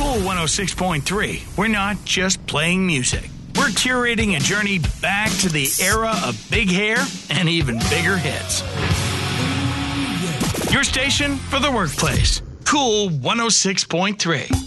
Cool 106.3. We're not just playing music. We're curating a journey back to the era of big hair and even bigger hits. Your station for the workplace. Cool 106.3.